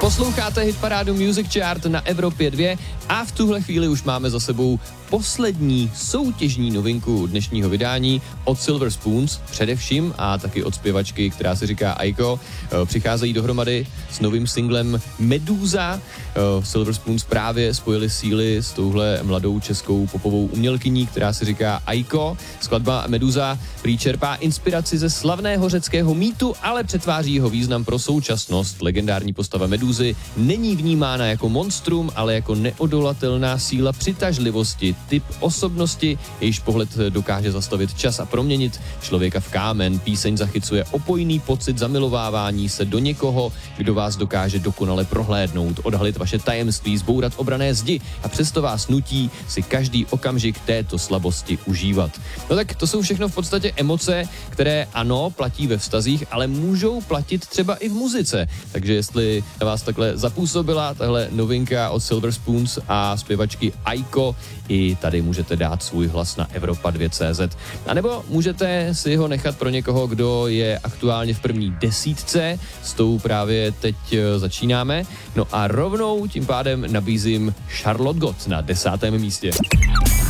Posloucháte hitparádu Music Chart na Evropě 2 a v tuhle chvíli už máme za sebou poslední soutěžní novinku dnešního vydání od Silver Spoons, především a taky od zpěvačky, která se říká Aiko. Přicházejí dohromady s novým singlem Meduza. Silver Spoons právě spojili síly s touhle mladou českou popovou umělkyní, která se říká Aiko. Skladba Meduza prý čerpá inspiraci ze slavného řeckého mýtu, ale přetváří jeho význam pro současnost. Legendární postava Medúzy není vnímána jako monstrum, ale jako neodolatelná síla přitažlivosti, typ osobnosti, jejíž pohled dokáže zastavit čas a proměnit člověka v kámen. Píseň zachycuje opojný pocit zamilovávání se do někoho, kdo vás dokáže dokonale prohlédnout, odhalit vaše tajemství, zbourat obranné zdi a přesto vás nutí si každý okamžik této slabosti užívat. No tak to jsou všechno v podstatě emoce, které ano, platí ve vztazích, ale můžou platit třeba i v muzice. Takže jestli na vás takhle zapůsobila tahle novinka od Silver Spoons a zpěvačky Aiko, i tady můžete dát svůj hlas na Evropa2.cz. A nebo můžete si ho nechat pro někoho, kdo je aktuálně v první desítce, s tou právě teď začínáme. No a rovnou tím pádem nabízím Charlotte Gott na 10. místě.